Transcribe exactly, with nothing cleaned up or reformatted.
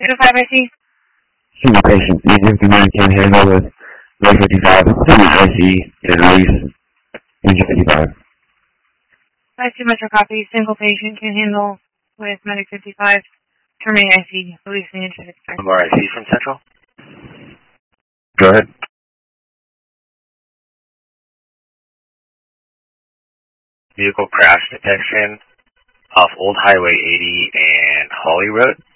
two five I C. Single patient, E fifty-nine can handle with Ray fifty-five, single I C, and release E fifty-five. five two Metro copy, single patient can handle with Medic fifty-five, terminate I C, releasing into fifty-five. More I C from Central? Go ahead. Vehicle crash detection off Old Highway eighty and Holly Road.